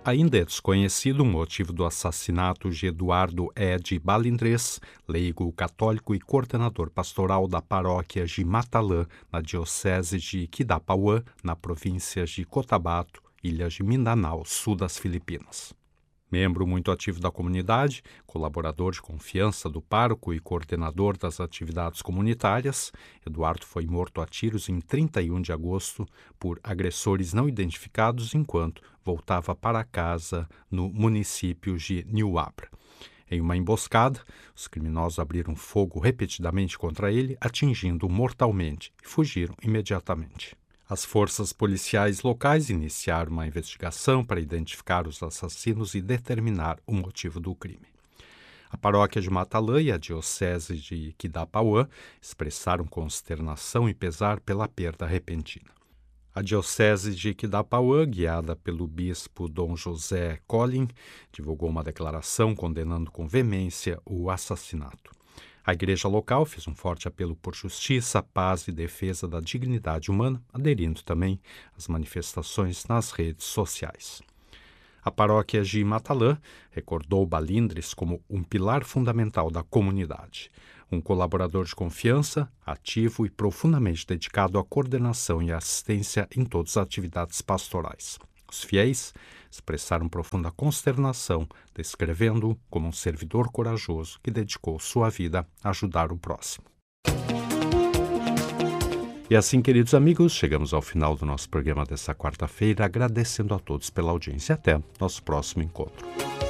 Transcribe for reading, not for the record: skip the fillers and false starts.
Ainda é desconhecido o motivo do assassinato de Eduardo Ed Balindrez, leigo católico e coordenador pastoral da paróquia de Matalã, na diocese de Quidapauã, na província de Cotabato, ilha de Mindanao, sul das Filipinas. Membro muito ativo da comunidade, colaborador de confiança do pároco e coordenador das atividades comunitárias, Eduardo foi morto a tiros em 31 de agosto por agressores não identificados enquanto voltava para casa no município de Niuabra. Em uma emboscada, os criminosos abriram fogo repetidamente contra ele, atingindo-o mortalmente, e fugiram imediatamente. As forças policiais locais iniciaram uma investigação para identificar os assassinos e determinar o motivo do crime. A paróquia de Matalã e a diocese de Quidapauã expressaram consternação e pesar pela perda repentina. A diocese de Quidapauã, guiada pelo bispo Dom José Collin, divulgou uma declaração condenando com veemência o assassinato. A igreja local fez um forte apelo por justiça, paz e defesa da dignidade humana, aderindo também às manifestações nas redes sociais. A paróquia de Matalã recordou Balindrez como um pilar fundamental da comunidade, um colaborador de confiança, ativo e profundamente dedicado à coordenação e assistência em todas as atividades pastorais. Os fiéis expressaram profunda consternação, descrevendo-o como um servidor corajoso que dedicou sua vida a ajudar o próximo. E assim, queridos amigos, chegamos ao final do nosso programa desta quarta-feira, agradecendo a todos pela audiência. Até nosso próximo encontro.